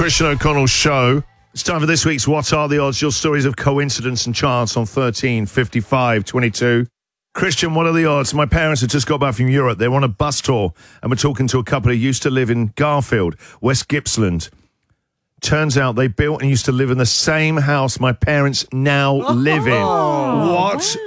Christian O'Connell Show. It's time for this week's What Are the Odds? Your stories of coincidence and chance on 13 55 22. Christian, what are the odds? My parents have just got back from Europe. They're on a bus tour, and we're talking to a couple who used to live in Garfield, West Gippsland. Turns out they built and used to live in the same house my parents now live in. What?